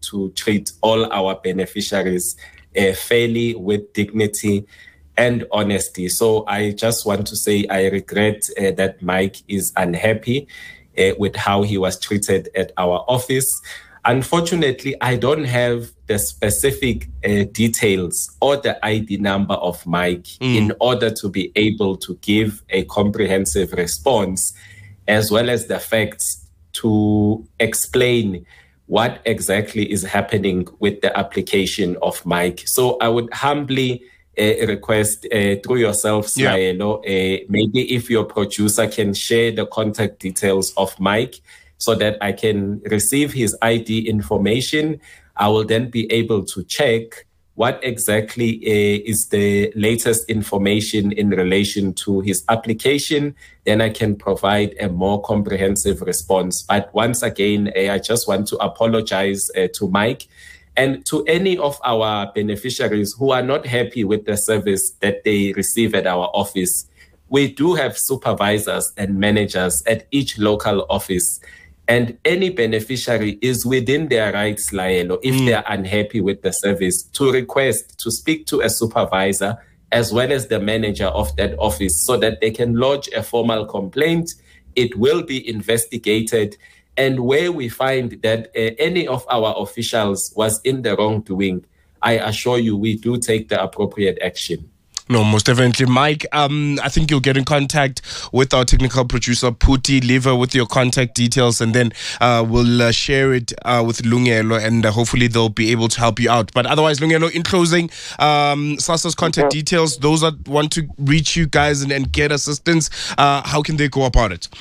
to treat all our beneficiaries fairly, with dignity and honesty. So I just want to say I regret that Mike is unhappy with how he was treated at our office. Unfortunately, I don't have the specific details or the ID number of Mike in order to be able to give a comprehensive response, as well as the facts to explain what exactly is happening with the application of Mike. So I would humbly request through yourself, Slaelo, maybe if your producer can share the contact details of Mike so that I can receive his ID information. I will then be able to check what exactly is the latest information in relation to his application. Then I can provide a more comprehensive response. But once again, I just want to apologize to Mike and to any of our beneficiaries who are not happy with the service that they receive at our office. We do have supervisors and managers at each local office, and any beneficiary is within their rights, Laelo, if they are unhappy with the service, to request to speak to a supervisor as well as the manager of that office so that they can lodge a formal complaint. It will be investigated. And where we find that any of our officials was in the wrongdoing, I assure you we do take the appropriate action. No, most definitely. Mike, I think you'll get in contact with our technical producer, Puti. Leave her with your contact details, and then we'll share it with Lungelo, and hopefully they'll be able to help you out. But otherwise, Lungelo, in closing, SASSA's contact details, those that want to reach you guys and get assistance, how can they go about it?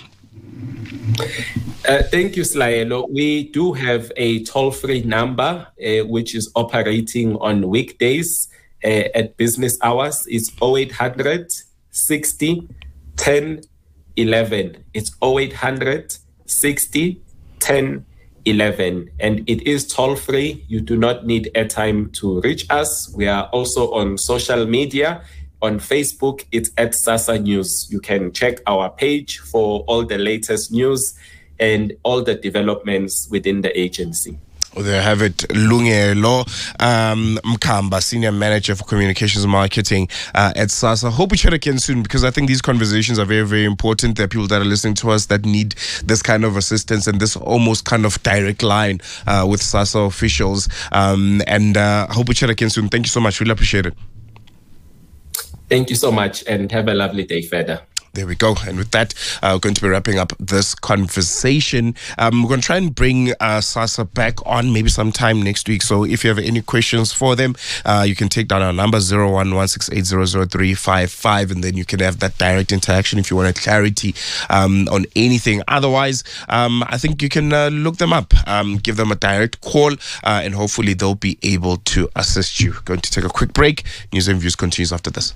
Thank you, Slaelo. We do have a toll-free number which is operating on weekdays at business hours. It's 0800 60 10 11. It's 0800 60 10 11. And it is toll-free. You do not need airtime to reach us. We are also on social media. On Facebook, it's at SASSA News. You can check our page for all the latest news and all the developments within the agency. There have it, Lungelo Mkamba, Senior Manager for Communications and Marketing at SASSA. Hope we chat again soon, because I think these conversations are very, very important. There are people that are listening to us that need this kind of assistance and this almost kind of direct line with SASSA officials. And hope we chat again soon. Thank you so much. Really appreciate it. Thank you so much, and have a lovely day further. There we go. And with that, we're going to be wrapping up this conversation. We're going to try and bring SASSA back on maybe sometime next week. So if you have any questions for them, you can take down our number 0116800355, and then you can have that direct interaction if you want clarity on anything. Otherwise, I think you can look them up, give them a direct call, and hopefully they'll be able to assist you. Going to take a quick break. News and Views continues after this.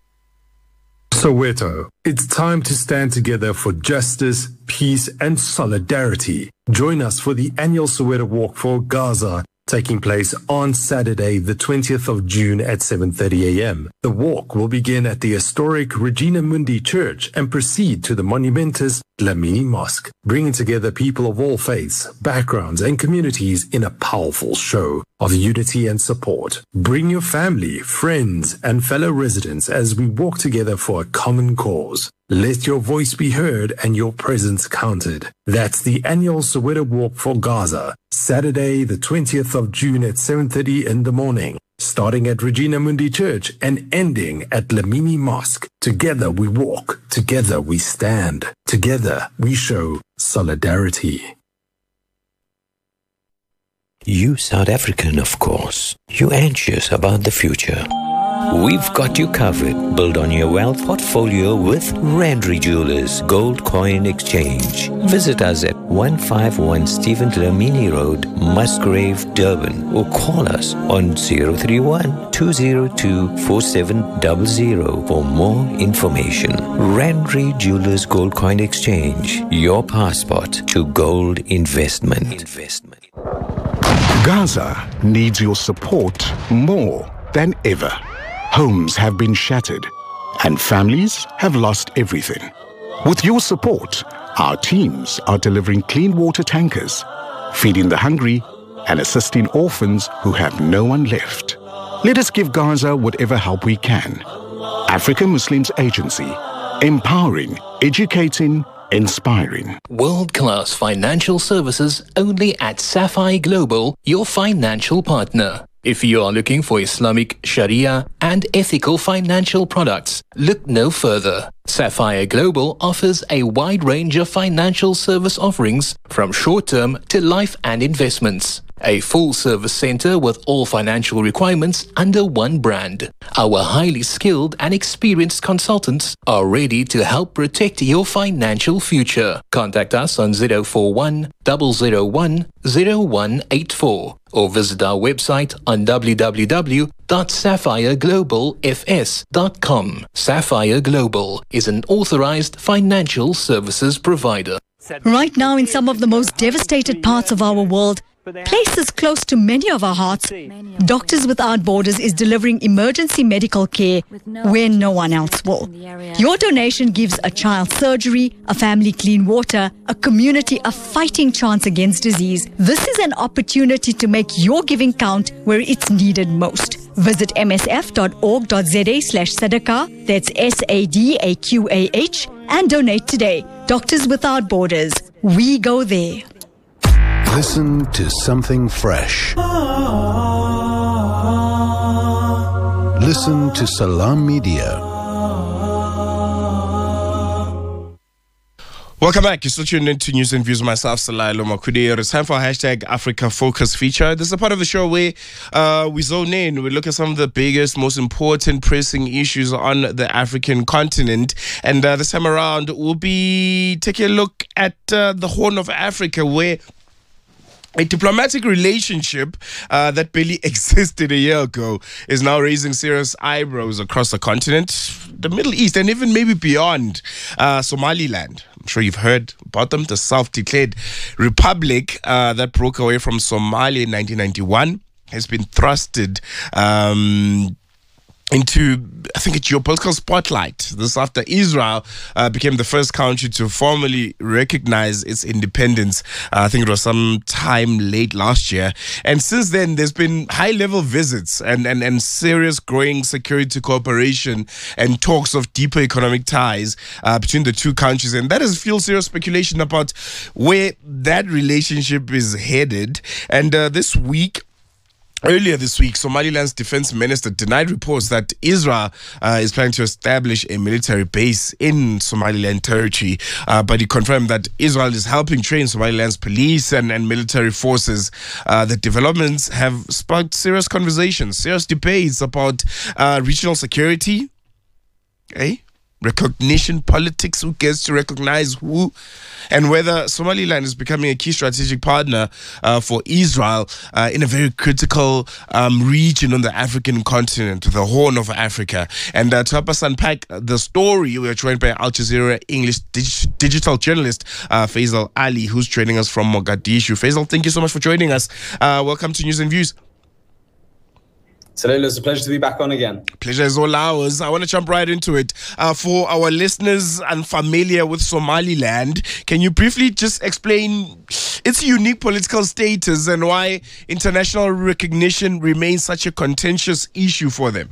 Soweto, it's time to stand together for justice, peace, and solidarity. Join us for the annual Soweto Walk for Gaza, taking place on Saturday, the 20th of June at 7:30 a.m. The walk will begin at the historic Regina Mundi Church and proceed to the monumentous Dlamini Mosque, bringing together people of all faiths, backgrounds, and communities in a powerful show of unity and support. Bring your family, friends, and fellow residents as we walk together for a common cause. Let your voice be heard and your presence counted. That's the annual Soweto Walk for Gaza, Saturday, the 20th of June at 7:30 in the morning, starting at Regina Mundi Church and ending at Dlamini Mosque. Together we walk, together we stand, together we show solidarity. You South African, of course. You anxious about the future. We've got you covered. Build on your wealth portfolio with Randry Jewelers Gold Coin Exchange. Visit us at 151 Stephen Dlamini Road, Musgrave, Durban, or call us on 031-202-4700 for more information. Randry Jewelers Gold Coin Exchange, your passport to gold investment. Gaza needs your support more than ever. Homes have been shattered and families have lost everything. With your support, our teams are delivering clean water tankers, feeding the hungry and assisting orphans who have no one left. Let us give Gaza whatever help we can. African Muslims Agency, empowering, educating, inspiring. World-class financial services only at Sapphire Global, your financial partner. If you are looking for Islamic Sharia and ethical financial products, look no further. Sapphire Global offers a wide range of financial service offerings from short-term to life and investments. A full-service center with all financial requirements under one brand. Our highly skilled and experienced consultants are ready to help protect your financial future. Contact us on 041 001 0184 or visit our website on www.sapphireglobalfs.com. Sapphire Global is an authorized financial services provider. Right now, in some of the most devastated parts of our world, places close to many of our hearts, Doctors Without Borders is delivering emergency medical care where no one else will. Your donation gives a child surgery, a family clean water, a community a fighting chance against disease. This is an opportunity to make your giving count where it's needed most. Visit msf.org.za/sadaqah, that's SADAQAH, and donate today. Doctors Without Borders. We go there. Listen to something fresh. Listen to Salam Media. Welcome back. You're still tuned into News and Views with myself, Salailo Makudi. It's time for our hashtag Africa Focus feature. This is a part of the show where we zone in. We look at some of the biggest, most important, pressing issues on the African continent. And this time around, we'll be taking a look at the Horn of Africa, where a diplomatic relationship that barely existed a year ago is now raising serious eyebrows across the continent, the Middle East, and even maybe beyond. Somaliland. I'm sure you've heard about them, the self-declared republic that broke away from Somalia in 1991, has been thrusted into, I think, a geopolitical spotlight. This after Israel became the first country to formally recognize its independence. I think it was sometime late last year. And since then, there's been high-level visits and serious growing security cooperation and talks of deeper economic ties between the two countries. And that has fueled serious speculation about where that relationship is headed. And Earlier this week, Somaliland's defense minister denied reports that Israel is planning to establish a military base in Somaliland territory, but he confirmed that Israel is helping train Somaliland's police and military forces. The developments have sparked serious conversations, serious debates about regional security, recognition politics, who gets to recognize who, and whether Somaliland is becoming a key strategic partner for Israel in a very critical region on the African continent, the Horn of Africa. And to help us unpack the story, we are joined by Al Jazeera English digital journalist Faisal Ali, who's joining us from Mogadishu. Faisal, thank you so much for joining us. Welcome to News and Views. Salilo, it's a pleasure to be back on again. Pleasure is all ours. I want to jump right into it. For our listeners unfamiliar with Somaliland, can you briefly just explain its unique political status and why international recognition remains such a contentious issue for them?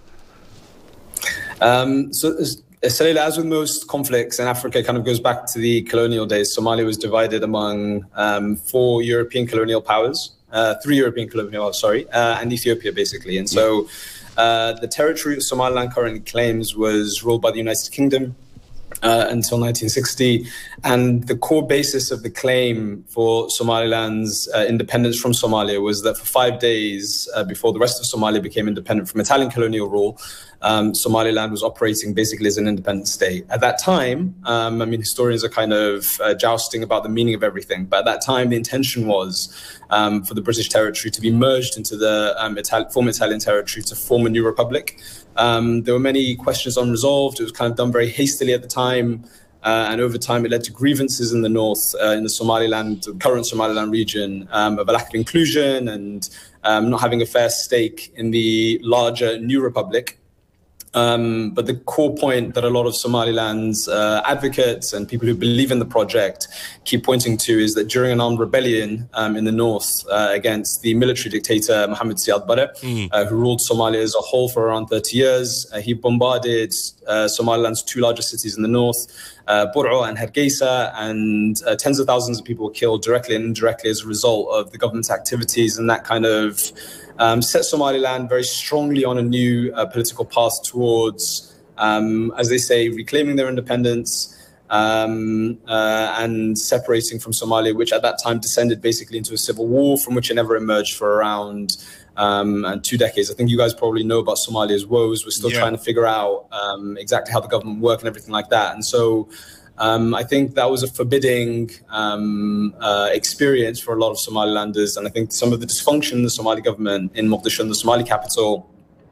Salilo, as with most conflicts in Africa, it kind of goes back to the colonial days. Somalia was divided among 4 European colonial powers. 3 European colonial powers, and Ethiopia, basically. And so the territory Somaliland currently claims was ruled by the United Kingdom until 1960. And the core basis of the claim for Somaliland's independence from Somalia was that for 5 days before the rest of Somalia became independent from Italian colonial rule, Somaliland was operating basically as an independent state. At that time, historians are kind of jousting about the meaning of everything. But at that time, the intention was for the British territory to be merged into the former Italian territory to form a new republic. There were many questions unresolved. It was kind of done very hastily at the time. And over time, it led to grievances in the north, in the current Somaliland region, of a lack of inclusion and not having a fair stake in the larger new republic. But the core point that a lot of Somaliland's advocates and people who believe in the project keep pointing to is that during an armed rebellion in the north against the military dictator Mohammed Siad Barre, who ruled Somalia as a whole for around 30 years, he bombarded Somaliland's two largest cities in the north, Bur'o and Hargeisa, and tens of thousands of people were killed directly and indirectly as a result of the government's activities, and that kind of set Somaliland very strongly on a new political path towards, as they say, reclaiming their independence and separating from Somalia, which at that time descended basically into a civil war from which it never emerged for around 2 decades. I think you guys probably know about Somalia's woes. We're still trying to figure out exactly how the government works and everything like that. And so I think that was a forbidding experience for a lot of Somalilanders. And I think some of the dysfunction in the Somali government in Mogadishu, in the Somali capital,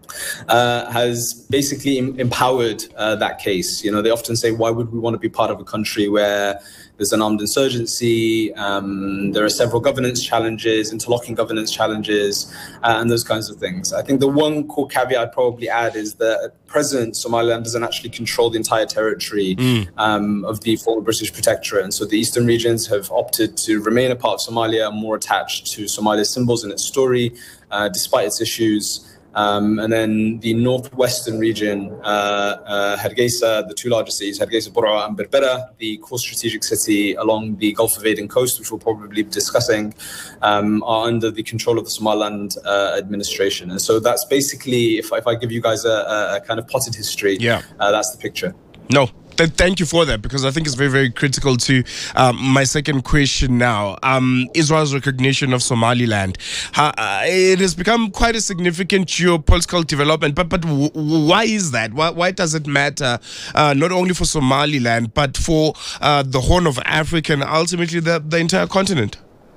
has basically empowered that case. You know, they often say, why would we want to be part of a country where there's an armed insurgency, there are several governance challenges, interlocking governance challenges, and those kinds of things. I think the one core caveat I'd probably add is that at present, Somaliland doesn't actually control the entire territory of the former British protectorate. And so the eastern regions have opted to remain a part of Somalia, more attached to Somalia's symbols and its story, despite its issues. And then the northwestern region, Hargeisa, the two largest cities, Hargeisa, Bur'o and Berbera, the core strategic city along the Gulf of Aden coast, which we'll probably be discussing, are under the control of the Somaliland administration. And so that's basically, if I give you guys a kind of potted history, that's the picture. No. Thank you for that, because I think it's very, very critical to my second question now. Israel's recognition of Somaliland. It has become quite a significant geopolitical development, but why is that? Why does it matter, not only for Somaliland, but for the Horn of Africa and ultimately the entire continent?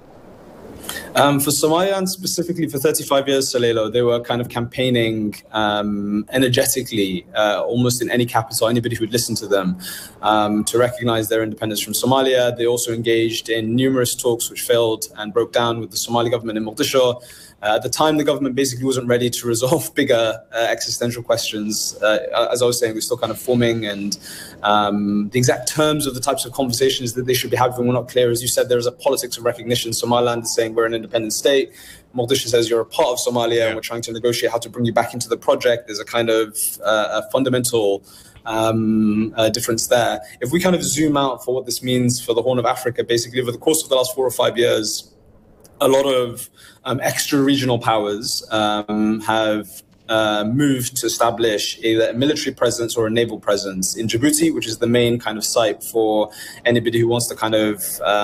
For Somaliland specifically, for 35 years, Salelo, they were kind of campaigning energetically, almost in any capital, anybody who would listen to them, to recognize their independence from Somalia. They also engaged in numerous talks which failed and broke down with the Somali government in Mogadishu. At the time, the government basically wasn't ready to resolve bigger existential questions. As I was saying, we're still kind of forming, and the exact terms of the types of conversations that they should be having were not clear. As you said, there is a politics of recognition. Somaliland is saying we're an independent state. Mogadishu says you're a part of Somalia, and we're trying to negotiate how to bring you back into the project. There's a kind of a fundamental difference there. If we kind of zoom out for what this means for the Horn of Africa, basically over the course of the last 4 or 5 years, a lot of extra-regional powers have moved to establish either a military presence or a naval presence in Djibouti, which is the main kind of site for anybody who wants to kind of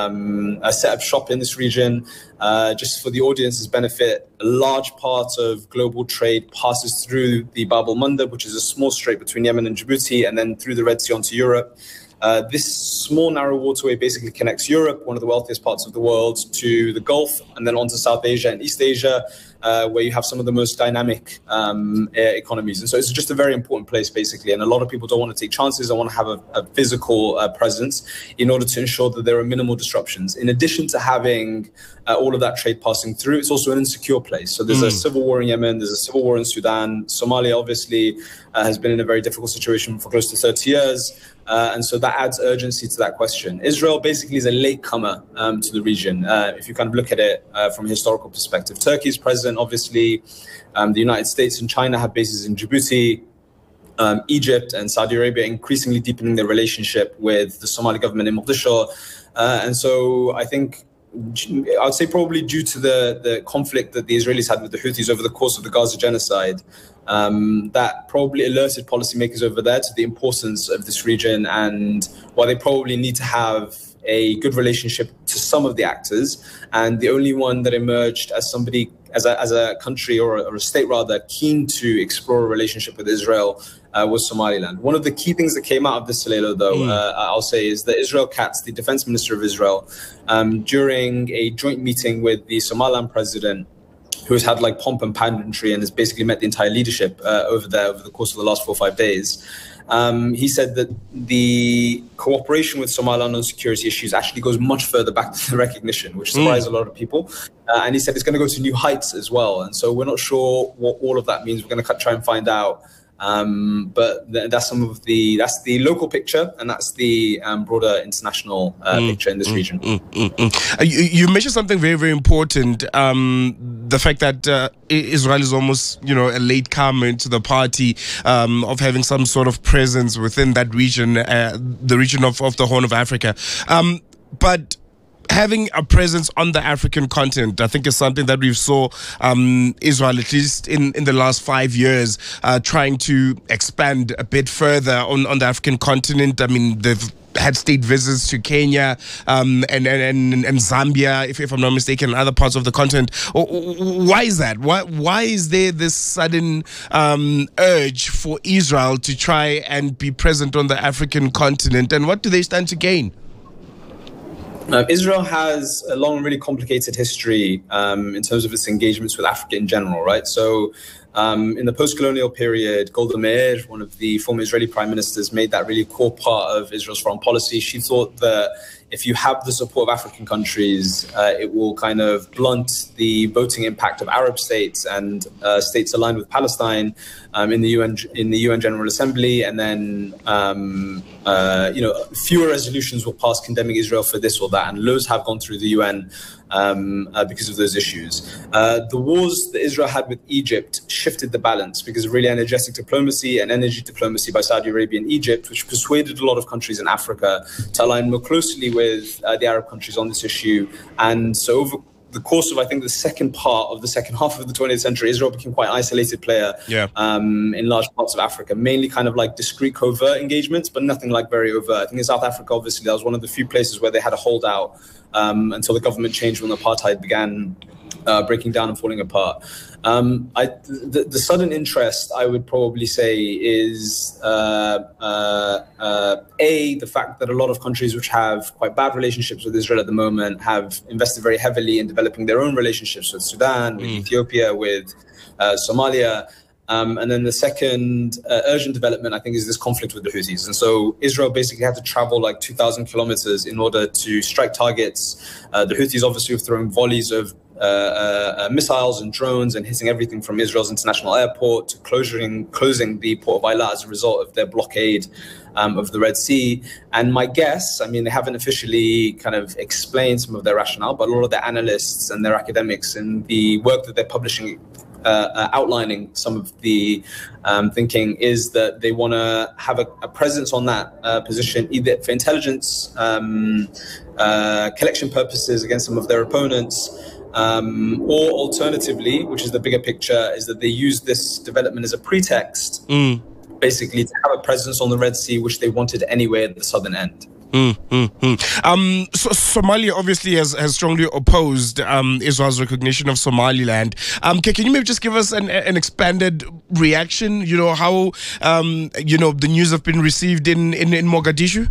set up shop in this region. Just for the audience's benefit, a large part of global trade passes through the Bab el-Mandeb, which is a small strait between Yemen and Djibouti, and then through the Red Sea onto Europe. This small narrow waterway basically connects Europe, one of the wealthiest parts of the world, to the Gulf, and then onto South Asia and East Asia, where you have some of the most dynamic economies. And so it's just a very important place, basically. And a lot of people don't want to take chances. They want to have a physical presence in order to ensure that there are minimal disruptions. In addition to having all of that trade passing through, it's also an insecure place. So there's a civil war in Yemen, there's a civil war in Sudan. Somalia, obviously, has been in a very difficult situation for close to 30 years. And so that adds urgency to that question. Israel basically is a latecomer to the region, if you kind of look at it from a historical perspective. Turkey is present, obviously. The United States and China have bases in Djibouti. Egypt and Saudi Arabia increasingly deepening their relationship with the Somali government in Mogadishu. And so I think, I'd say probably due to the conflict that the Israelis had with the Houthis over the course of the Gaza genocide, that probably alerted policymakers over there to the importance of this region, and why they probably need to have a good relationship to some of the actors. And the only one that emerged as somebody, as a country or a state rather, keen to explore a relationship with Israel was Somaliland. One of the key things that came out of this, Salelo, though, I'll say, is that Israel Katz, the defense minister of Israel, during a joint meeting with the Somaliland president, who has had like pomp and pageantry and has basically met the entire leadership over there over the course of the last 4 or 5 days, he said that the cooperation with Somaliland on security issues actually goes much further back to the recognition, which surprised a lot of people. And he said it's going to go to new heights as well. And so we're not sure what all of that means. We're going to try and find out But that's the local picture, and that's the broader international picture in this region. You mentioned something very, very important. The fact that Israel is almost, a late comer into the party of having some sort of presence within that region, the region of the Horn of Africa. But having a presence on the African continent, I think, is something that we've saw Israel, at least in the last 5 years, trying to expand a bit further on the African continent. I mean, they've had state visits to Kenya and Zambia, if I'm not mistaken, and other parts of the continent. Why is that? Why is there this sudden urge for Israel to try and be present on the African continent, and what do they stand to gain? Israel has a long, really complicated history in terms of its engagements with Africa in general, right? So in the post-colonial period, Golda Meir, one of the former Israeli prime ministers, made that really core part of Israel's foreign policy. She thought that if you have the support of African countries, it will kind of blunt the voting impact of Arab states and states aligned with Palestine in the UN General Assembly, and then fewer resolutions will pass condemning Israel for this or that, and loads have gone through the UN because of those issues. The wars that Israel had with Egypt shifted the balance because of really energetic diplomacy and energy diplomacy by Saudi Arabia and Egypt, which persuaded a lot of countries in Africa to align more closely with the Arab countries on this issue. And so over the course of, I think, the second half of the 20th century, Israel became quite an isolated player in large parts of Africa, mainly kind of like discrete covert engagements, but nothing like very overt. I think in South Africa, obviously, that was one of the few places where they had a holdout until the government changed when apartheid began breaking down and falling apart. The sudden interest, I would probably say, is the fact that a lot of countries which have quite bad relationships with Israel at the moment have invested very heavily in developing their own relationships with Sudan, with Ethiopia, with Somalia. And then the second urgent development, I think, is this conflict with the Houthis. And so Israel basically had to travel like 2,000 kilometers in order to strike targets. The Houthis obviously have thrown volleys of missiles and drones and hitting everything from Israel's international airport to closing the port of Eilat as a result of their blockade of the Red Sea. And my guess, I mean, they haven't officially kind of explained some of their rationale, but a lot of their analysts and their academics and the work that they're publishing outlining some of the thinking is that they want to have a presence on that position, either for intelligence collection purposes against some of their opponents, or alternatively, which is the bigger picture, is that they use this development as a pretext, basically to have a presence on the Red Sea, which they wanted anyway at the southern end. So Somalia obviously has strongly opposed Israel's recognition of Somaliland. Can you maybe just give us an expanded reaction? How the news have been received in Mogadishu?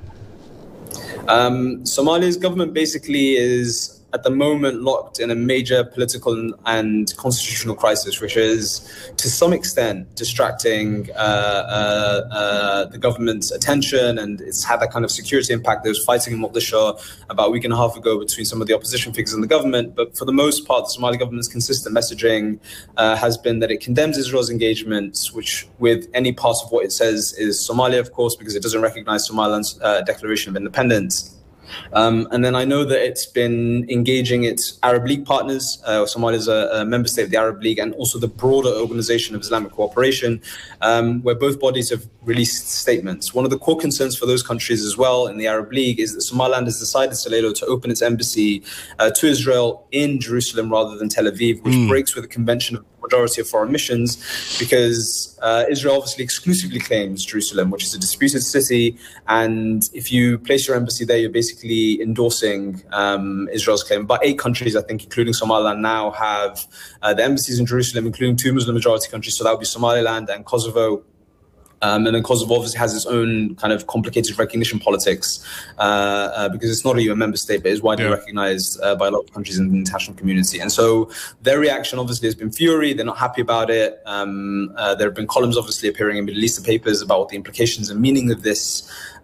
Somalia's government basically is at the moment locked in a major political and constitutional crisis, which is to some extent distracting the government's attention, and it's had that kind of security impact. There was fighting in Mogadishu about a week and a half ago between some of the opposition figures in the government, but for the most part, the Somali government's consistent messaging has been that it condemns Israel's engagements, which with any part of what it says is Somalia, of course, because it doesn't recognize Somaliland's declaration of independence. And then I know that it's been engaging its Arab League partners. Somalia is a member state of the Arab League and also the broader Organization of Islamic Cooperation, where both bodies have released statements. One of the core concerns for those countries as well in the Arab League is that Somaliland has decided, Salelo, to open its embassy to Israel in Jerusalem rather than Tel Aviv, which breaks with the convention of majority of foreign missions, because Israel obviously exclusively claims Jerusalem, which is a disputed city, and if you place your embassy there, you're basically endorsing Israel's claim. About 8 countries, I think, including Somaliland, now have the embassies in Jerusalem, including 2 Muslim majority countries, so that would be Somaliland and Kosovo. And then Kosovo obviously has its own kind of complicated recognition politics because it's not a UN member state, but is widely recognized by a lot of countries in the international community. And so their reaction obviously has been fury. They're not happy about it. There have been columns obviously appearing in Middle Eastern papers about what the implications and meaning of this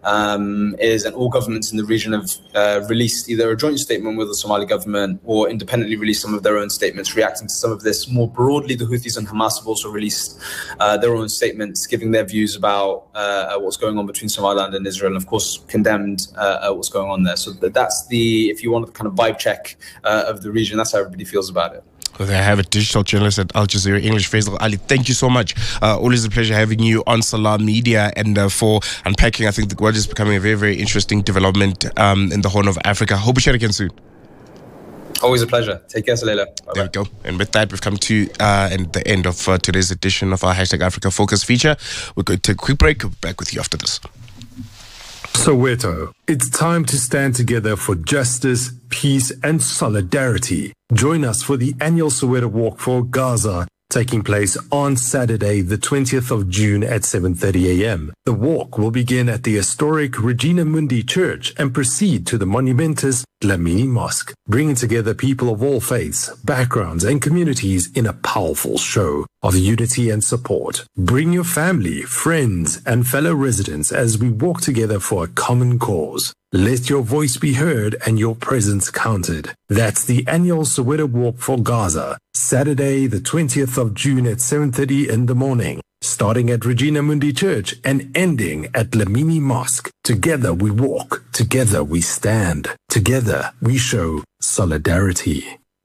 is, and all governments in the region have released either a joint statement with the Somali government or independently released some of their own statements reacting to some of this. More broadly, the Houthis and Hamas have also released their own statements giving their views about what's going on between Somaliland and Israel, and of course condemned what's going on there. So that's the, if you want the kind of vibe check of the region, that's how everybody feels about it. I have a digital journalist at Al Jazeera English, Faisal Ali. Thank you so much. Always a pleasure having you on Salam Media and for unpacking, I think, what is becoming a very, very interesting development in the Horn of Africa. Hope we chat again soon. Always a pleasure. Take care, Salela. There we go. And with that, we've come to the end of today's edition of our #Africa Focus feature. We're going to take a quick break. We'll be back with you after this. Soweto, it's time to stand together for justice, peace, and solidarity. Join us for the annual Soweto Walk for Gaza, taking place on Saturday, the 20th of June at 7:30 a.m. The walk will begin at the historic Regina Mundi Church and proceed to the monumentous Dlamini Mosque, bringing together people of all faiths, backgrounds, and communities in a powerful show of unity and support. Bring your family, friends, and fellow residents as we walk together for a common cause. Let your voice be heard and your presence counted. That's the annual Soweto Walk for Gaza, Saturday, the 20th of June at 7:30 in the morning, starting at Regina Mundi Church and ending at Dlamini Mosque. Together we walk, together we stand, together we show solidarity.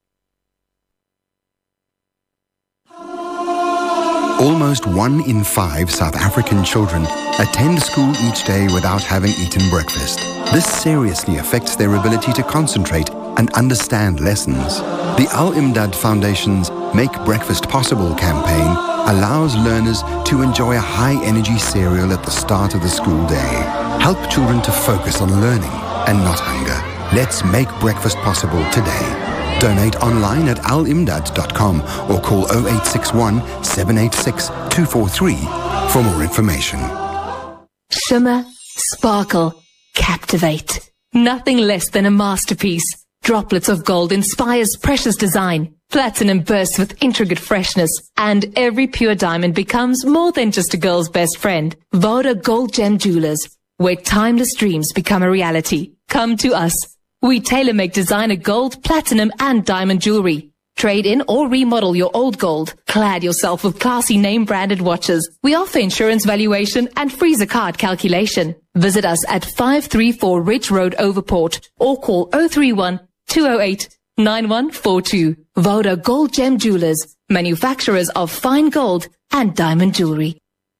Almost 1 in 5 South African children attend school each day without having eaten breakfast. This seriously affects their ability to concentrate and understand lessons. The Al-Imdad Foundation's Make Breakfast Possible campaign allows learners to enjoy a high-energy cereal at the start of the school day. Help children to focus on learning and not hunger. Let's make breakfast possible today. Donate online at alimdad.com or call 0861 786 243 for more information. Shimmer, sparkle, captivate. Nothing less than a masterpiece. Droplets of gold inspires precious design. Platinum bursts with intricate freshness. And every pure diamond becomes more than just a girl's best friend. Voda Gold Gem Jewelers, where timeless dreams become a reality. Come to us. We tailor-make designer gold, platinum, and diamond jewelry. Trade in or remodel your old gold. Clad yourself with classy name-branded watches. We offer insurance valuation and freezer card calculation. Visit us at 534 Ridge Road, Overport, or call 031 208 9142. Voda Gold Gem Jewelers, manufacturers of fine gold and diamond jewelry.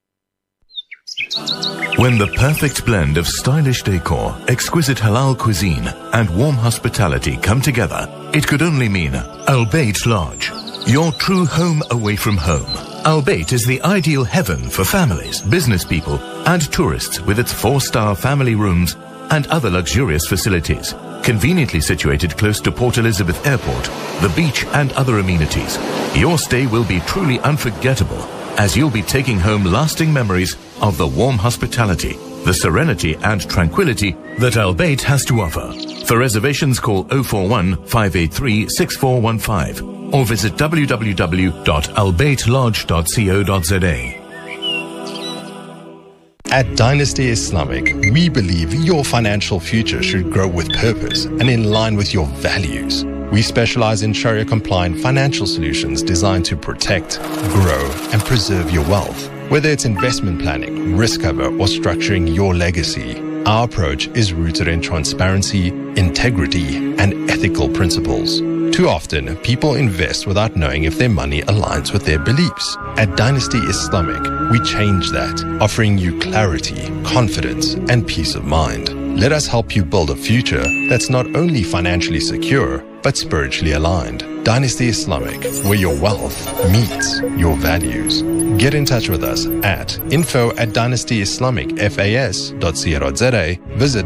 When the perfect blend of stylish decor, exquisite halal cuisine, and warm hospitality come together, it could only mean Al Bayt Lodge, your true home away from home. Al Bayt is the ideal heaven for families, business people, and tourists with its 4-star family rooms and other luxurious facilities. Conveniently situated close to Port Elizabeth Airport, the beach, and other amenities, your stay will be truly unforgettable, as you'll be taking home lasting memories of the warm hospitality, the serenity and tranquility that Al Bayt has to offer. For reservations, call 041 583 6415 or visit www.albaytlodge.co.za. At Dynasty Islamic, we believe your financial future should grow with purpose and in line with your values. We specialize in Sharia-compliant financial solutions designed to protect, grow, and preserve your wealth. Whether it's investment planning, risk cover, or structuring your legacy, our approach is rooted in transparency, integrity, and ethical principles. Too often, people invest without knowing if their money aligns with their beliefs. At Dynasty Islamic, we change that, offering you clarity, confidence, and peace of mind. Let us help you build a future that's not only financially secure, but spiritually aligned. Dynasty Islamic, where your wealth meets your values. Get in touch with us at info@dynastyislamicfas.co.za, visit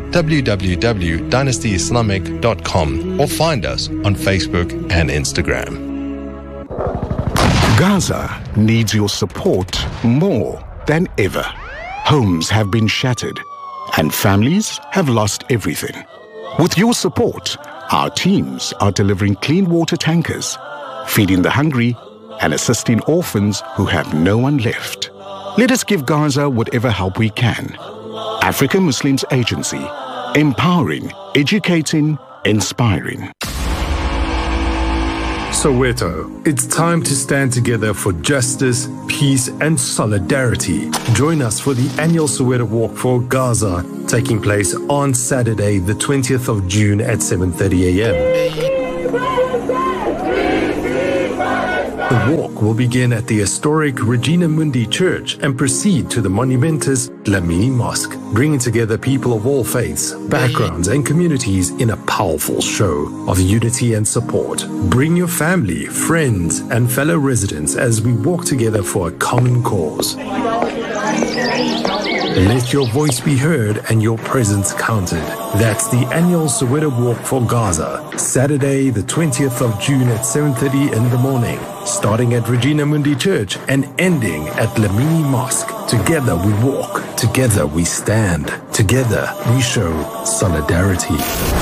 www.dynastyislamic.com, or find us on Facebook and Instagram. Gaza needs your support more than ever. Homes have been shattered and families have lost everything. With your support, our teams are delivering clean water tankers, feeding the hungry, and assisting orphans who have no one left. Let us give Gaza whatever help we can. African Muslims Agency. Empowering, educating, inspiring. Soweto, it's time to stand together for justice, peace and solidarity. Join us for the annual Soweto Walk for Gaza, taking place on Saturday, the 20th of June at 7:30 a.m. The walk will begin at the historic Regina Mundi Church and proceed to the monumentous Dlamini Mosque, bringing together people of all faiths, backgrounds and communities in a powerful show of unity and support. Bring your family, friends and fellow residents as we walk together for a common cause. Let your voice be heard and your presence counted. That's the annual Soweto Walk for Gaza, Saturday the 20th of June at 7:30 in the morning, starting at Regina Mundi Church and ending at Dlamini Mosque. Together we walk, together we stand, together we show solidarity.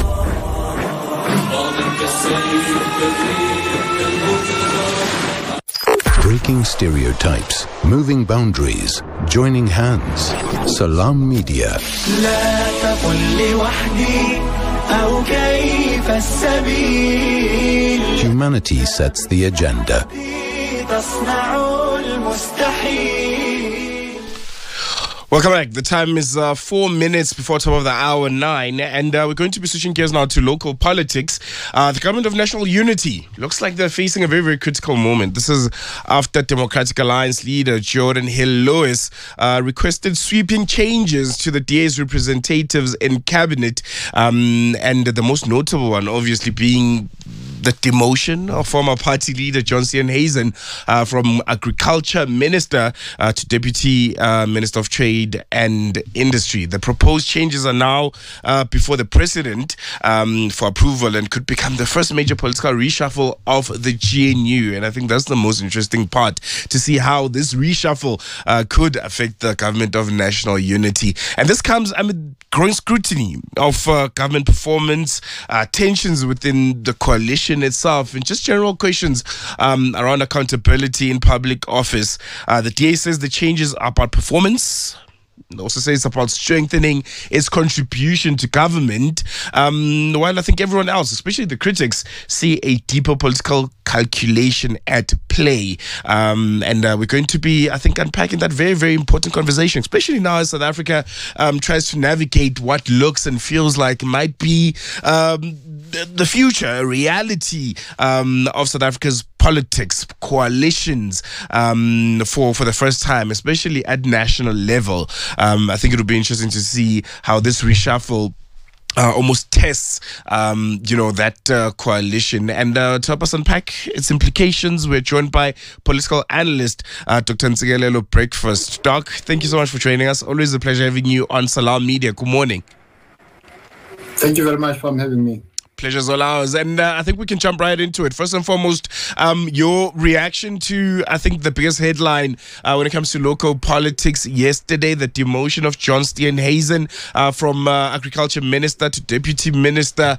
Breaking stereotypes, moving boundaries, joining hands. Salam Media. Humanity sets the agenda. Welcome back. The time is 4 minutes before top of the hour 9, and we're going to be switching gears now to local politics. The Government of National Unity looks like they're facing a very, very critical moment. This is after Democratic Alliance leader Jordan Hill-Lewis requested sweeping changes to the DA's representatives in cabinet, and the most notable one obviously being the demotion of former party leader John Steenhuisen from Agriculture Minister to Deputy Minister of Trade and Industry. The proposed changes are now before the President for approval and could become the first major political reshuffle of the GNU. And I think that's the most interesting part, to see how this reshuffle could affect the Government of National Unity. And this comes amid growing scrutiny of government performance, tensions within the coalition itself, and just general questions around accountability in public office. The DA says the changes are about performance. It also says it's about strengthening its contribution to government, while I think everyone else, especially the critics, see a deeper political calculation at play. And we're going to be, I think, unpacking that very, very important conversation, especially now as South Africa tries to navigate what looks and feels like might be the future, reality of South Africa's politics, coalitions for the first time, especially at national level. I think it'll be interesting to see how this reshuffle almost tests, that coalition. And to help us unpack its implications, we're joined by political analyst Dr. Ntsikelelo Breakfast. Doc, thank you so much for joining us. Always a pleasure having you on Salam Media. Good morning. Thank you very much for having me. Pleasure's all ours. And I think we can jump right into it. First and foremost, your reaction to, I think, the biggest headline when it comes to local politics yesterday, the demotion of John Steenhuisen from Agriculture Minister to Deputy Minister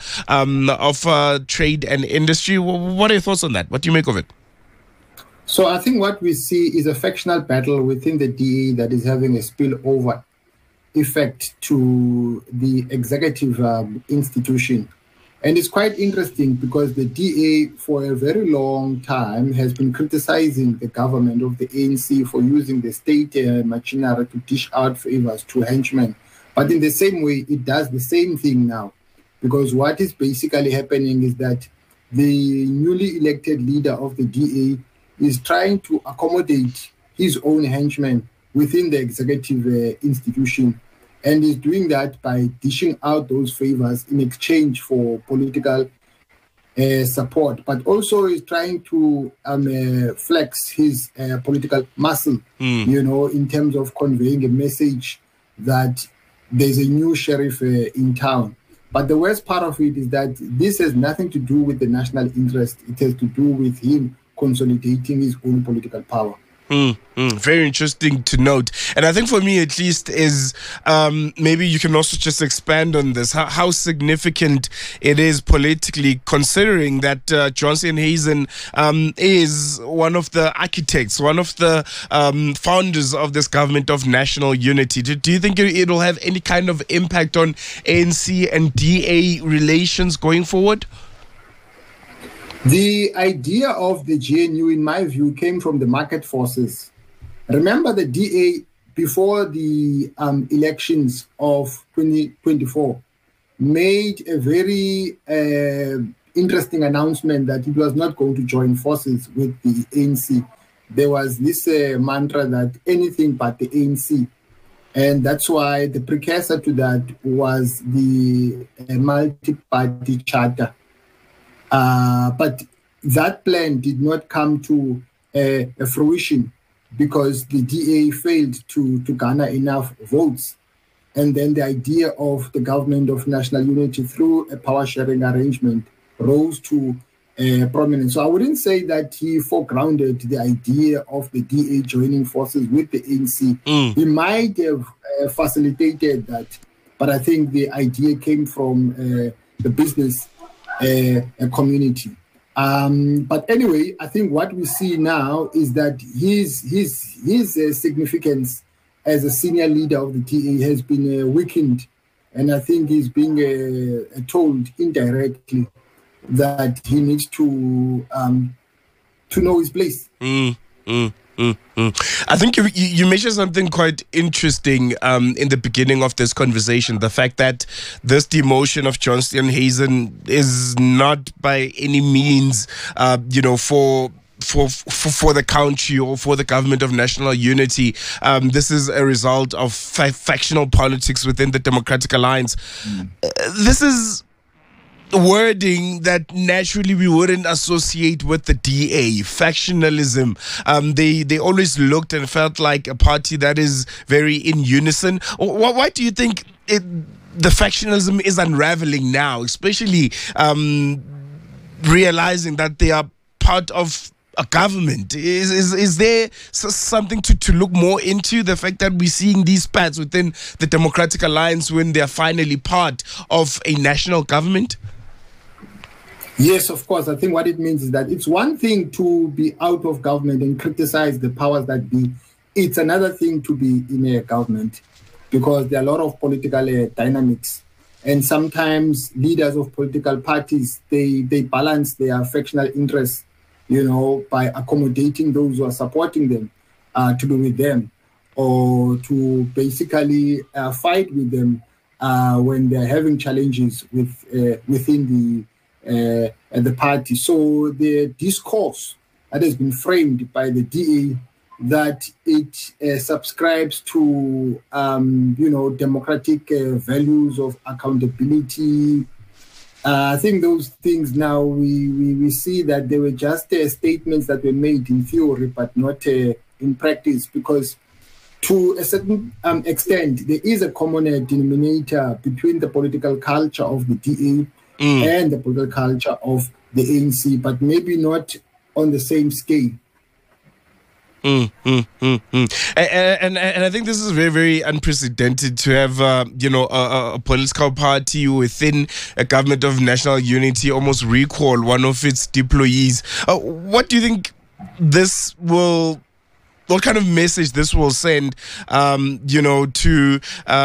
of Trade and Industry. What are your thoughts on that? What do you make of it? So I think what we see is a factional battle within the DA that is having a spillover effect to the executive institution. And it's quite interesting because the DA for a very long time has been criticizing the government of the ANC for using the state machinery to dish out favors to henchmen. But in the same way, it does the same thing now. Because what is basically happening is that the newly elected leader of the DA is trying to accommodate his own henchmen within the executive institution. And is doing that by dishing out those favors in exchange for political support, but also is trying to flex his political muscle, in terms of conveying a message that there's a new sheriff in town. But the worst part of it is that this has nothing to do with the national interest. It has to do with him consolidating his own political power. Very interesting to note. And I think for me at least is maybe you can also just expand on this, how significant it is politically, considering that Johnson Hazen is one of the architects, one of the founders of this government of national unity. Do you think it'll have any kind of impact on ANC and DA relations going forward? The idea of the GNU, in my view, came from the market forces. Remember, the DA, before the elections of 2024, made a very interesting announcement that it was not going to join forces with the ANC. There was this mantra that anything but the ANC. And that's why the precursor to that was the multi-party charter. But that plan did not come to a fruition because the DA failed to garner enough votes. And then the idea of the government of national unity through a power-sharing arrangement rose to prominence. So I wouldn't say that he foregrounded the idea of the DA joining forces with the ANC. He might have facilitated that, but I think the idea came from the business community. But anyway, I think what we see now is that his significance as a senior leader of the DA has been weakened, and I think he's being told indirectly that he needs to know his place. I think you mentioned something quite interesting in the beginning of this conversation, the fact that this demotion of Johnson Hazen is not by any means, for the country or for the government of national unity. This is a result of factional politics within the Democratic Alliance. This is wording that naturally we wouldn't associate with the DA. Factionalism. They always looked and felt like a party that is very in unison. Why do you think the factionalism is unraveling now, especially realizing that they are part of a government? Is there something to look more into, the fact that we're seeing these spats within the Democratic Alliance when they're finally part of a national government? Yes, of course. I think what it means is that it's one thing to be out of government and criticize the powers that be. It's another thing to be in a government, because there are a lot of political dynamics. And sometimes leaders of political parties, they balance their factional interests, by accommodating those who are supporting them to be with them, or to basically fight with them when they're having challenges within the party. So the discourse that has been framed by the DA, that it subscribes to democratic values of accountability. I think those things now we see that they were just statements that were made in theory but not in practice, because to a certain extent there is a common denominator between the political culture of the DA and the political culture of the ANC, but maybe not on the same scale. And I think this is very, very unprecedented to have, a political party within a government of national unity almost recall one of its deployees. What do you think what kind of message this will send, to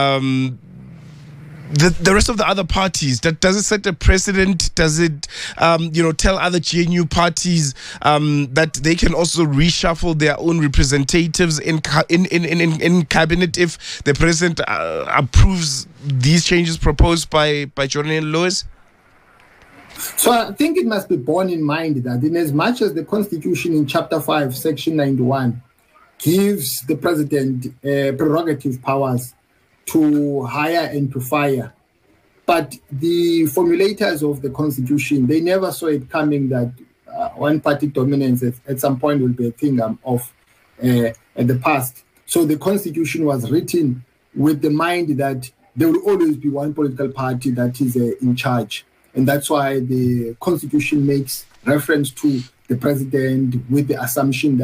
the rest of the other parties? Does it set a precedent? Does it, tell other GNU parties that they can also reshuffle their own representatives in cabinet if the president approves these changes proposed by Jordan Lewis? So I think it must be borne in mind that in as much as the Constitution in Chapter 5, Section 91 gives the president prerogative powers to hire and to fire, but the formulators of the Constitution, they never saw it coming that one-party dominance at some point will be a thing of the past. So the Constitution was written with the mind that there will always be one political party that is in charge, and that's why the Constitution makes reference to the president with the assumption that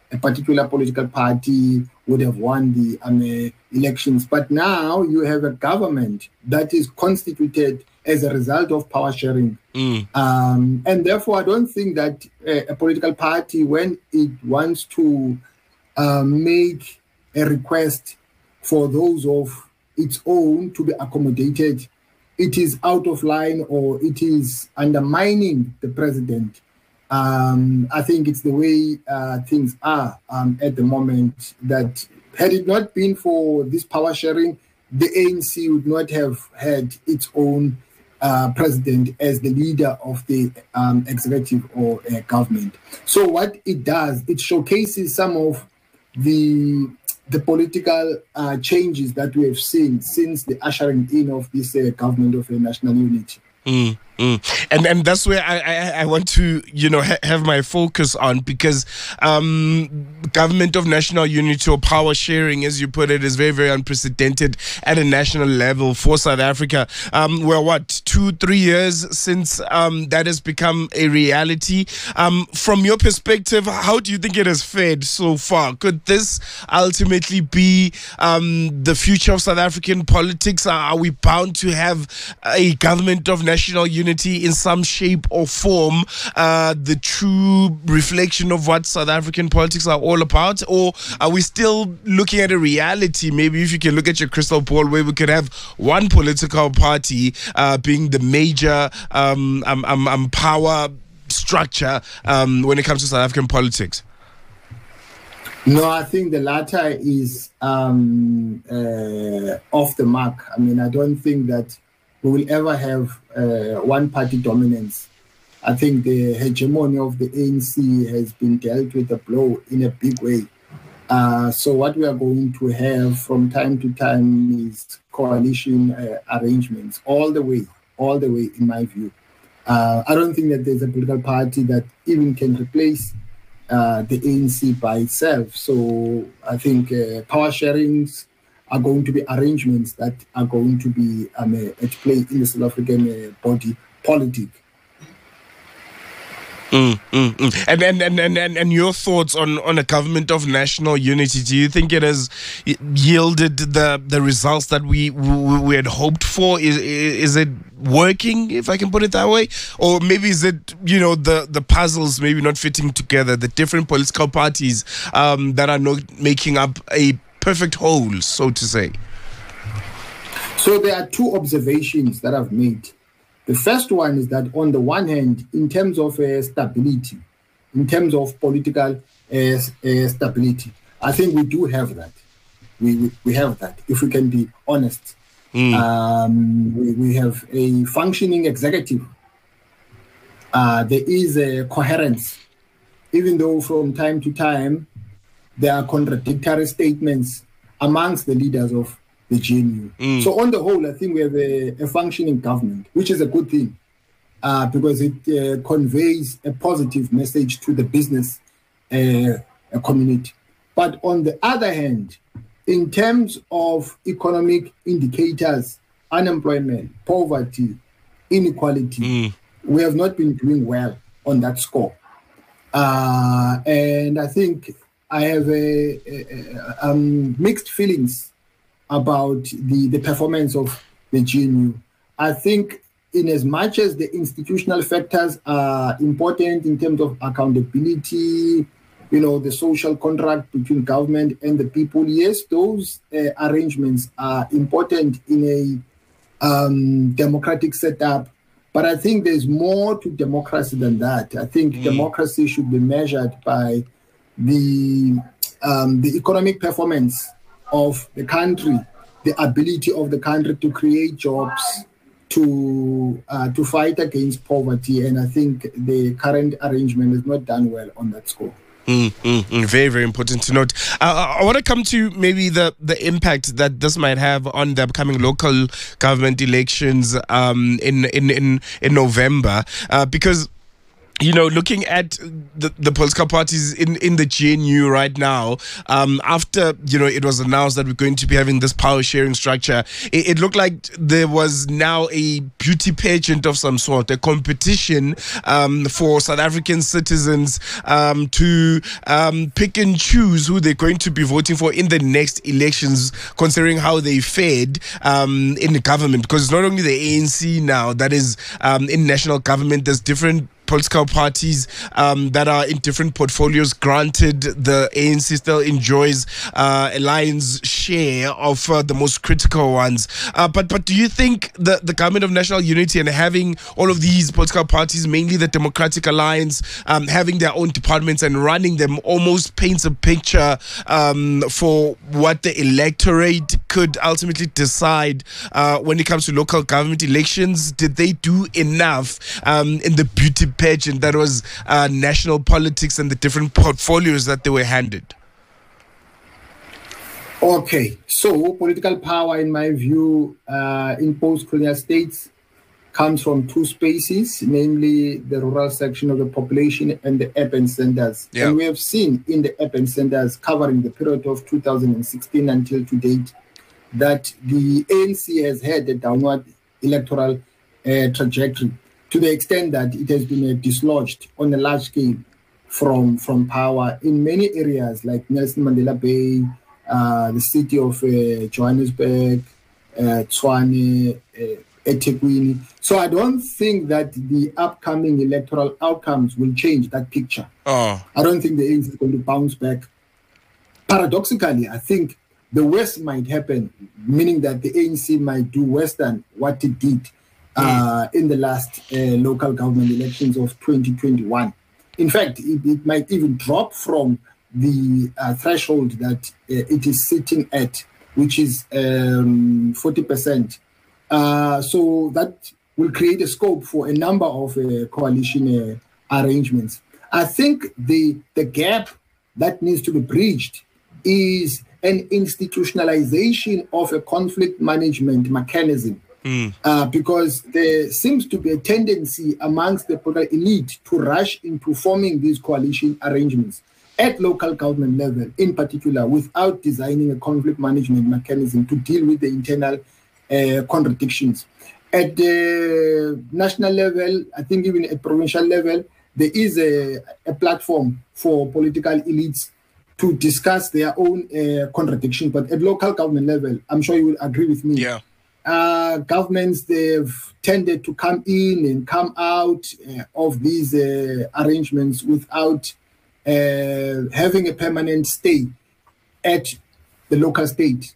a particular political party would have won the elections. But now you have a government that is constituted as a result of power sharing. And therefore, I don't think that a political party, when it wants to make a request for those of its own to be accommodated, it is out of line or it is undermining the president. I think it's the way things are at the moment, that had it not been for this power sharing, the ANC would not have had its own president as the leader of the executive or government. So what it does, it showcases some of the political changes that we have seen since the ushering in of this government of national unity. And that's where I want to have my focus on, because government of national unity or power sharing, as you put it, is very, very unprecedented at a national level for South Africa. We're 2-3 years since that has become a reality. From your perspective, how do you think it has fared so far? Could this ultimately be the future of South African politics? Are we bound to have a government of national unity in some shape or form, the true reflection of what South African politics are all about? Or are we still looking at a reality, maybe if you can look at your crystal ball, where we could have one political party being the major power structure when it comes to South African politics? No, I think the latter is off the mark. I mean, I don't think that we will ever have one-party dominance. I think the hegemony of the ANC has been dealt with a blow in a big way. So what we are going to have from time to time is coalition arrangements, all the way, in my view. I don't think that there's a political party that even can replace the ANC by itself. So I think power sharings are going to be arrangements that are going to be at play in the South African body politic. And your thoughts on a government of national unity? Do you think it has yielded the results that we had hoped for? Is it working, if I can put it that way? Or maybe is it, the puzzles maybe not fitting together, the different political parties that are not making up a perfect whole, so to say? So there are two observations that I've made. The first one is that on the one hand, in terms of stability, in terms of political stability, I think we do have that. We have that, if we can be honest. We have a functioning executive. There is a coherence, even though from time to time there are contradictory statements amongst the leaders of the GNU. So on the whole, I think we have a functioning government, which is a good thing, because it conveys a positive message to the business community. But on the other hand, in terms of economic indicators, unemployment, poverty, inequality, we have not been doing well on that score. And I think I have mixed feelings about the performance of the GNU. I think in as much as the institutional factors are important in terms of accountability, the social contract between government and the people, yes, those arrangements are important in a democratic setup. But I think there's more to democracy than that. I think democracy should be measured by the economic performance of the country, the ability of the country to create jobs, to fight against poverty. And I think the current arrangement is not done well on that score. Very, very important to note. I want to come to maybe the impact that this might have on the upcoming local government elections in November, because looking at the political parties in the GNU right now, after, it was announced that we're going to be having this power sharing structure, it looked like there was now a beauty pageant of some sort, a competition for South African citizens to pick and choose who they're going to be voting for in the next elections, considering how they fared in the government. Because it's not only the ANC now that is in national government, there's different political parties that are in different portfolios. Granted, the ANC still enjoys a lion's share of the most critical ones. But do you think the government of national unity and having all of these political parties, mainly the Democratic Alliance, having their own departments and running them, almost paints a picture for what the electorate could ultimately decide when it comes to local government elections? Did they do enough in the beauty pageant that was national politics and the different portfolios that they were handed? Okay, so political power, in my view, in post-colonial states comes from two spaces, namely the rural section of the population and the urban centers. Yeah. And we have seen in the urban centers covering the period of 2016 until to date that the ANC has had a downward electoral trajectory, to the extent that it has been dislodged on a large scale from power in many areas like Nelson Mandela Bay, the city of Johannesburg, Tshwane, eThekwini. So I don't think that the upcoming electoral outcomes will change that picture. I don't think the ANC is going to bounce back. Paradoxically, I think the worst might happen, meaning that the ANC might do worse than what it did in the last local government elections of 2021. In fact, it might even drop from the threshold that it is sitting at, which is 40%. So that will create a scope for a number of coalition arrangements. I think the gap that needs to be bridged is an institutionalization of a conflict management mechanism. Because there seems to be a tendency amongst the political elite to rush into forming these coalition arrangements at local government level, in particular, without designing a conflict management mechanism to deal with the internal contradictions. At the national level, I think even at provincial level, there is a platform for political elites to discuss their own contradiction. But at local government level, I'm sure you will agree with me. Yeah. Governments, they've tended to come in and come out of these arrangements without having a permanent stay at the local state.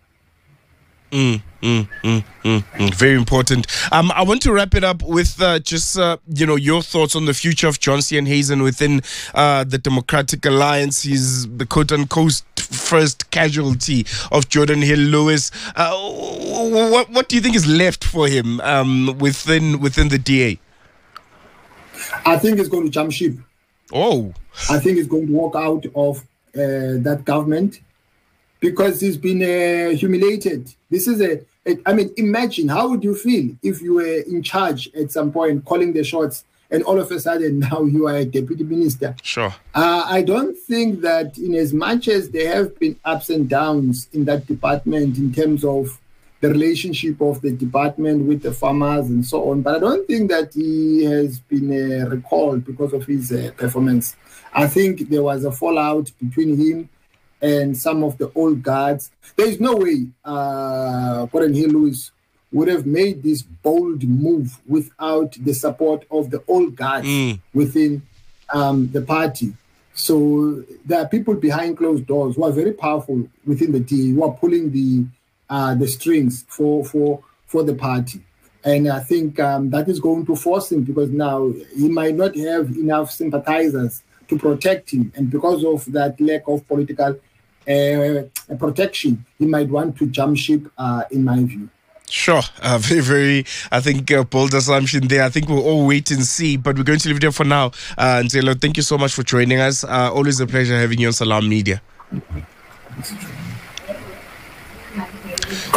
Very important. I want to wrap it up with just your thoughts on the future of John Steenhuisen within the Democratic Alliance. He's the quote-unquote first casualty of Jordan Hill-Lewis. What do you think is left for him within the DA? I think he's going to jump ship. Oh. I think he's going to walk out of that government because he's been humiliated. This is imagine, how would you feel if you were in charge at some point, calling the shots, and all of a sudden now you are a deputy minister? Sure. I don't think that, in as much as there have been ups and downs in that department in terms of the relationship of the department with the farmers and so on, but I don't think that he has been recalled because of his performance. I think there was a fallout between him and some of the old guards. There is no way Jordan Hill-Lewis would have made this bold move without the support of the old guards within the party. So there are people behind closed doors who are very powerful within the DA, who are pulling the strings for the party. And I think that is going to force him, because now he might not have enough sympathizers to protect him. And because of that lack of political protection, he might want to jump ship, in my view. Sure. Very, very, I think, bold assumption there. I think we'll all wait and see, but we're going to leave it there for now. Nzelo, thank you so much for joining us. Always a pleasure having you on Salam Media.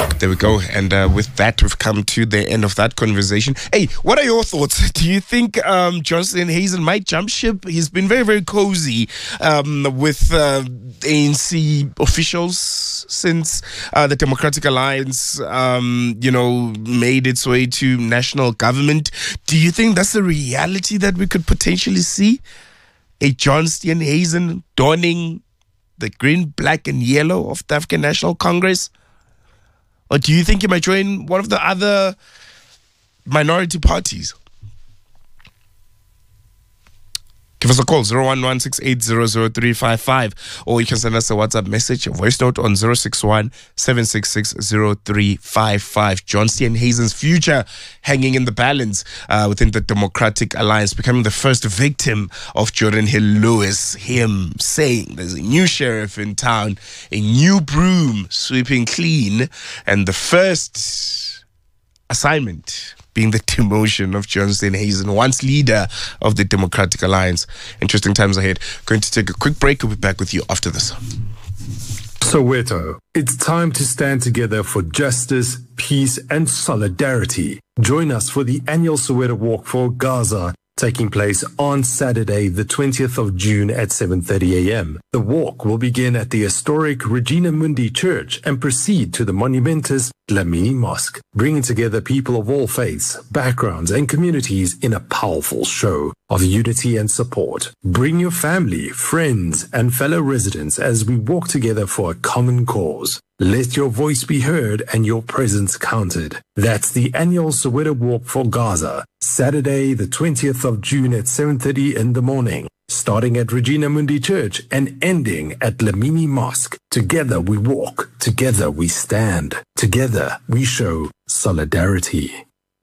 There we go. And with that, we've come to the end of that conversation. Hey, what are your thoughts? Do you think John Steenhuisen might jump ship? He's been very, very cozy with ANC officials since the Democratic Alliance, made its way to national government. Do you think that's the reality that we could potentially see? A John Steenhuisen donning the green, black, and yellow of the African National Congress? Or do you think he might join one of the other minority parties? Give us a call, 011-6800-355, or you can send us a WhatsApp message, a voice note on 061-766-0355. John Steenhuisen's future hanging in the balance within the Democratic Alliance, becoming the first victim of Jordan Hill Lewis, him saying there's a new sheriff in town, a new broom sweeping clean, and the first assignment being the demotion of John Steenhuisen, once leader of the Democratic Alliance. Interesting times ahead. Going to take a quick break. We'll be back with you after this. Soweto, it's time to stand together for justice, peace, and solidarity. Join us for the annual Soweto Walk for Gaza, taking place on Saturday, the 20th of June at 7:30 a.m. The walk will begin at the historic Regina Mundi Church and proceed to the monumentous Dlamini Mosque, bringing together people of all faiths, backgrounds, and communities in a powerful show of unity and support. Bring your family, friends, and fellow residents as we walk together for a common cause. Let your voice be heard and your presence counted. That's the annual Soweto Walk for Gaza, Saturday, the 20th of June at 7:30 in the morning, starting at Regina Mundi Church and ending at Dlamini Mosque. Together we walk, together we stand, together we show solidarity.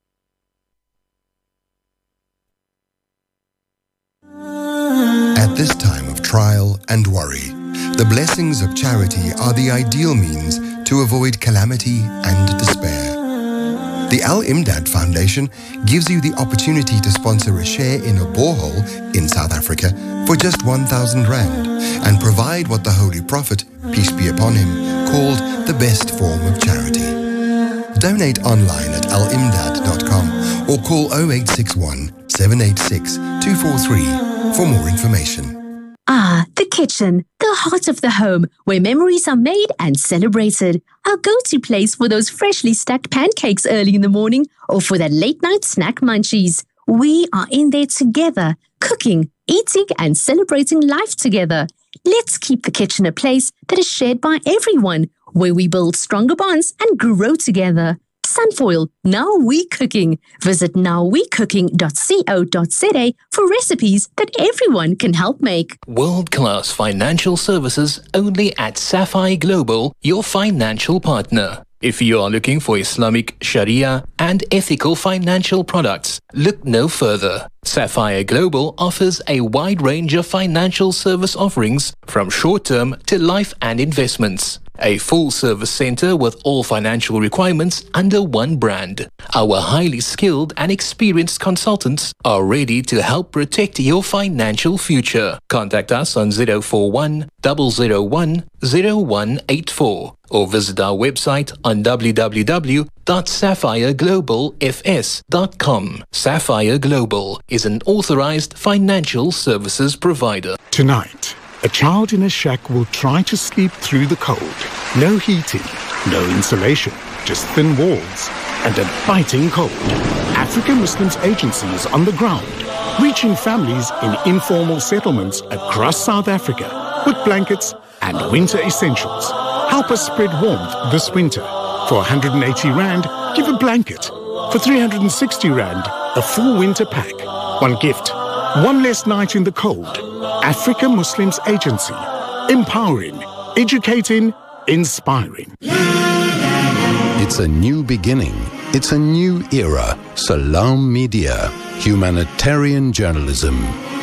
At this time of trial and worry, the blessings of charity are the ideal means to avoid calamity and despair. The Al Imdad Foundation gives you the opportunity to sponsor a share in a borehole in South Africa for just 1,000 Rand and provide what the Holy Prophet, peace be upon him, called the best form of charity. Donate online at alimdad.com or call 0861 786 243 for more information. Ah, the kitchen, the heart of the home, where memories are made and celebrated. Our go-to place for those freshly stacked pancakes early in the morning or for that late-night snack munchies. We are in there together, cooking, eating, and celebrating life together. Let's keep the kitchen a place that is shared by everyone, where we build stronger bonds and grow together. Sunfoil, Now We Cooking. Visit nowwecooking.co.za for recipes that everyone can help make. World-class financial services only at Sapphire Global, your financial partner. If you are looking for Islamic, Sharia, and ethical financial products, look no further. Sapphire Global offers a wide range of financial service offerings from short-term to life and investments. A full-service center with all financial requirements under one brand. Our highly skilled and experienced consultants are ready to help protect your financial future. Contact us on 041 001 0184 or visit our website on www.sapphireglobalfs.com. Sapphire Global is an authorized financial services provider. Tonight, a child in a shack will try to sleep through the cold. No heating, no insulation, just thin walls and a biting cold. African Muslims Agency is on the ground, reaching families in informal settlements across South Africa with blankets and winter essentials. Help us spread warmth this winter. For 180 Rand, give a blanket. For 360 Rand, a full winter pack. One gift, one less night in the cold. Africa Muslims Agency. Empowering, educating, inspiring. It's a new beginning. It's a new era. Salam Media. Humanitarian journalism.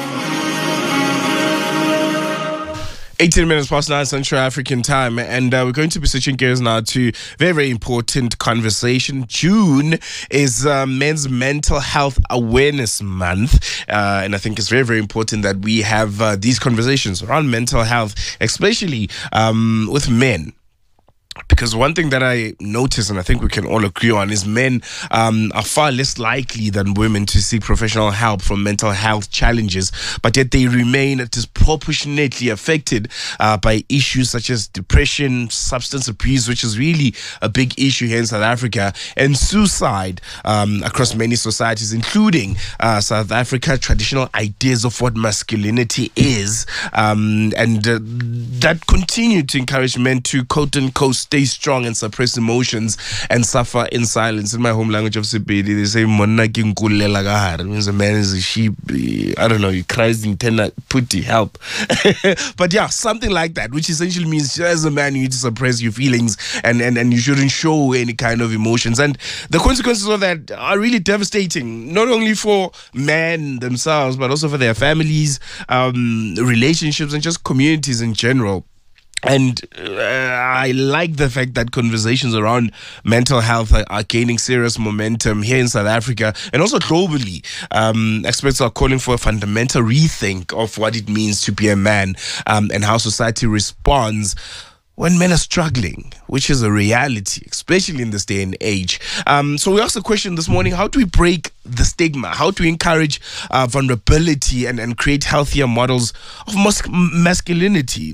18 minutes past 9 Central African time, and we're going to be switching gears now to very, very important conversation. June is Men's Mental Health Awareness Month, and I think it's very, very important that we have these conversations around mental health, especially with men. Because one thing that I notice, and I think we can all agree on, is men are far less likely than women to seek professional help from mental health challenges, but yet they remain disproportionately affected by issues such as depression, substance abuse, which is really a big issue here in South Africa, and suicide across many societies, including South Africa, traditional ideas of what masculinity is, and that continue to encourage men to quote-unquote stay strong and suppress emotions and suffer in silence. In my home language of Sepedi, they say "Monna ki nkulela ka hare." Means a man is a sheep. I don't know. He cries in tena putti help. But yeah, something like that, which essentially means as a man you need to suppress your feelings and you shouldn't show any kind of emotions. And the consequences of that are really devastating, not only for men themselves but also for their families, relationships, and just communities in general. And I like the fact that conversations around mental health are gaining serious momentum here in South Africa and also globally. Experts are calling for a fundamental rethink of what it means to be a man and how society responds when men are struggling, which is a reality, especially in this day and age. So we asked the question this morning: how do we break the stigma? How do we encourage vulnerability and create healthier models of masculinity?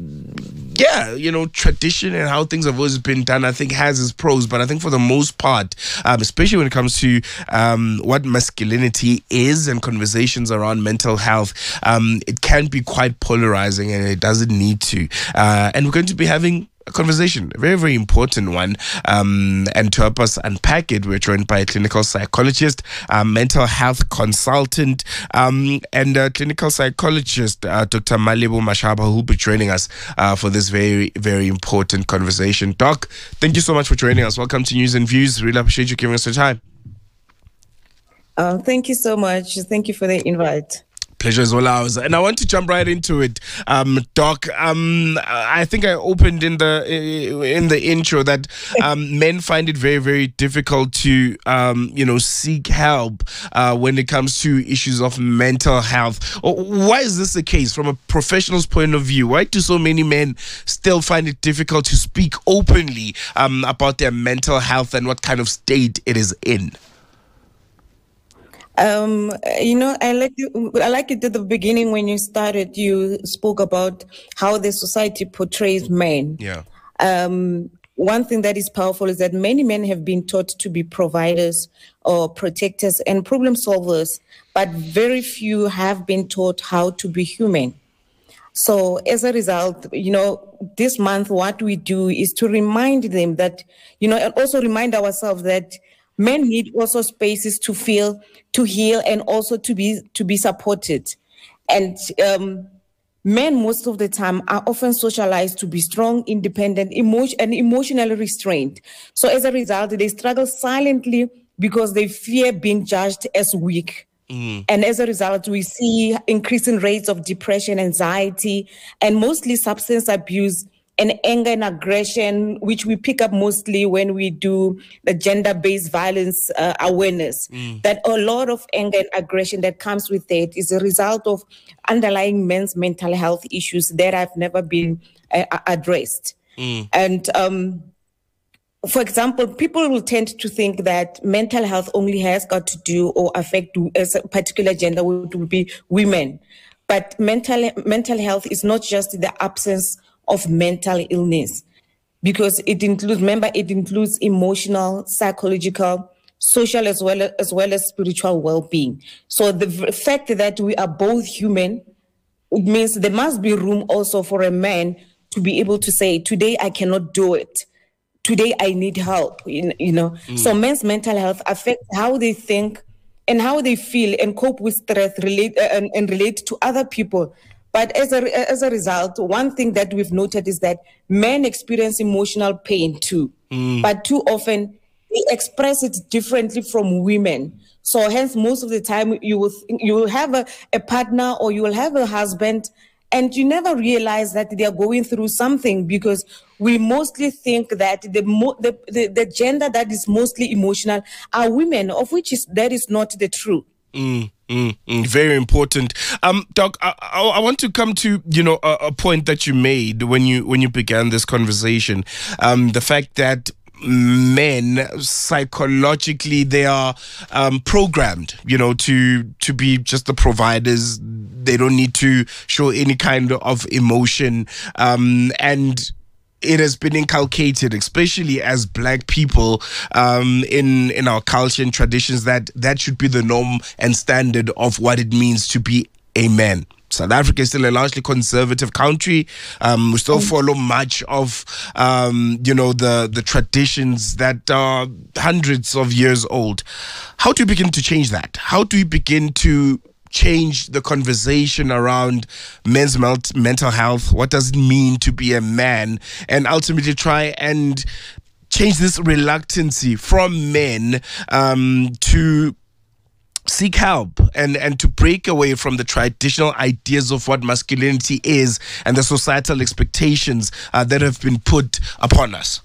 Yeah, tradition and how things have always been done, I think, has its pros, but I think for the most part, especially when it comes to what masculinity is and conversations around mental health, it can be quite polarizing, and it doesn't need to. And we're going to be having a conversation, a very, very important one. And to help us unpack it, we're joined by a clinical psychologist, mental health consultant, and clinical psychologist, Dr. Malebo Mashaba, who will be joining us for this very, very important conversation. Doc, thank you so much for joining us. Welcome to News and Views. Really appreciate you giving us the time. Thank you so much. Thank you for the invite. Pleasure is all ours. And I want to jump right into it, Doc. I think I opened in the intro that men find it very, very difficult to seek help when it comes to issues of mental health. Why is this the case from a professional's point of view? Why do so many men still find it difficult to speak openly about their mental health and what kind of state it is in? I like it at the beginning when you started. You spoke about how the society portrays men. Yeah. One thing that is powerful is that many men have been taught to be providers or protectors and problem solvers, but very few have been taught how to be human. So as a result, this month what we do is to remind them that, and also remind ourselves that men need also spaces to feel, to heal, and also to be supported. And men most of the time are often socialized to be strong, independent, and emotionally restrained. So as a result, they struggle silently because they fear being judged as weak. And as a result, we see increasing rates of depression, anxiety, and mostly substance abuse and anger and aggression, which we pick up mostly when we do the gender-based violence awareness. That a lot of anger and aggression that comes with it is a result of underlying men's mental health issues that have never been addressed. And for example, people will tend to think that mental health only has got to do or affect as a particular gender, which would be women. But mental health is not just the absence of mental illness, because it includes emotional, psychological, social, as well as spiritual well-being. So the fact that we are both human, it means there must be room also for a man to be able to say, today I cannot do it. Today I need help, So men's mental health affects how they think and how they feel and cope with stress, and relate to other people. But as a result, one thing that we've noted is that men experience emotional pain too. But too often, they express it differently from women. So hence, most of the time, you will have a partner or you will have a husband, and you never realize that they are going through something, because we mostly think that the gender that is mostly emotional are women, of which that is not the truth. Very important. Doc, I want to come to, a point that you made when you began this conversation. The fact that men psychologically they are programmed, to be just the providers. They don't need to show any kind of emotion, and it has been inculcated, especially as Black people, in our culture and traditions, that should be the norm and standard of what it means to be a man. South Africa is still a largely conservative country. We still follow much of, the traditions that are hundreds of years old. How do you begin to change that? How do you begin to change the conversation around men's mental health? What does it mean to be a man? And ultimately try and change this reluctancy from men to seek help and to break away from the traditional ideas of what masculinity is and the societal expectations that have been put upon us.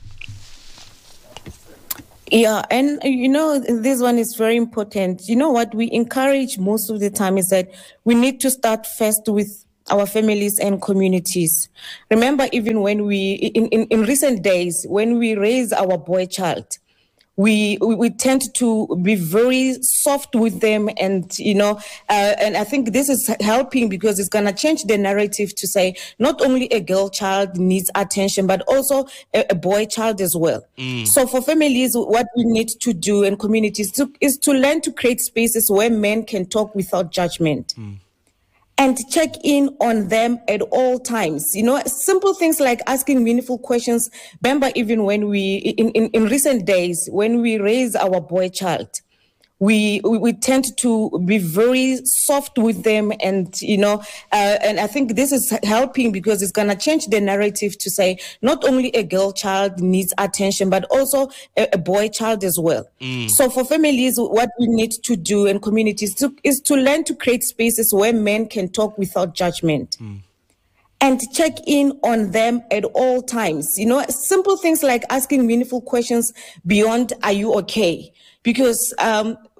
Yeah, and this one is very important. What we encourage most of the time is that we need to start first with our families and communities. Remember, even when we, in recent days, when we raise our boy child, we tend to be very soft with them, and and I think this is helping because it's gonna change the narrative to say not only a girl child needs attention, but also a boy child as well. So for families, what we need to do and communities is to learn to create spaces where men can talk without judgment. And check in on them at all times. Simple things like asking meaningful questions. Remember, even when we, in recent days, when we raise our boy child, we tend to be very soft with them, and and I think this is helping because it's gonna change the narrative to say not only a girl child needs attention, but also a boy child as well. So for families, what we need to do and communities is to learn to create spaces where men can talk without judgment. And check in on them at all times. Simple things like asking meaningful questions beyond, are you okay? Because